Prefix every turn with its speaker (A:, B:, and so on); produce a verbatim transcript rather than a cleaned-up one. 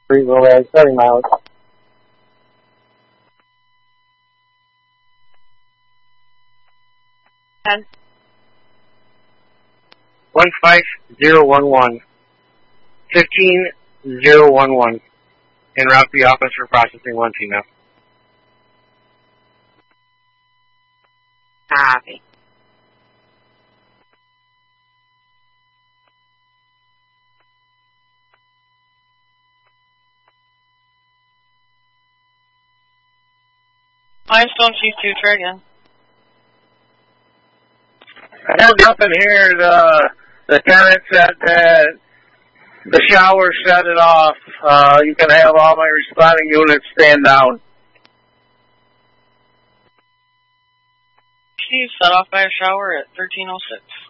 A: three relay, thirty miles.
B: ten.
C: one five zero one one. fifteen zero one one. En route to the office for processing one female.
B: Copy. Limestone Chief two, try again.
D: I have nothing here. The, the tenant said that the shower shut it off. Uh, you can have all my responding units stand down.
B: Chief set off by a shower at thirteen oh six.